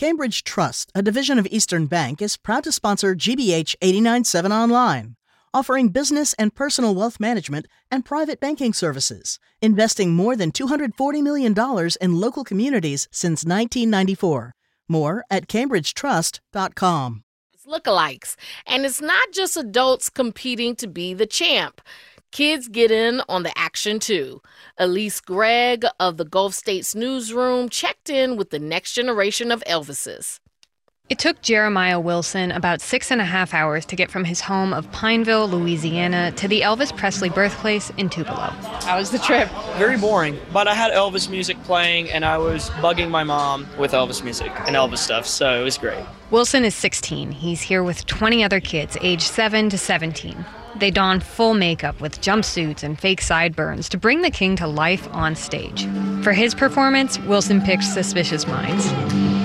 Cambridge Trust, a division of Eastern Bank, is proud to sponsor GBH 89.7 Online, offering business and personal wealth management and private banking services, investing more than $240 million in local communities since 1994. More at cambridgetrust.com. Lookalikes. And it's not just adults competing to be the champ. Kids get in on the action too. Elise Gregg of the Gulf States Newsroom checked in with the next generation of Elvises. It took Jeremiah Wilson about 6.5 hours to get from his home of Pineville, Louisiana, to the Elvis Presley birthplace in Tupelo. How was the trip? Very boring, but I had Elvis music playing and I was bugging my mom with Elvis music and Elvis stuff, so it was great. Wilson is 16. He's here with 20 other kids aged 7 to 17. They don full makeup with jumpsuits and fake sideburns to bring the king to life on stage. For his performance, Wilson picked Suspicious Minds.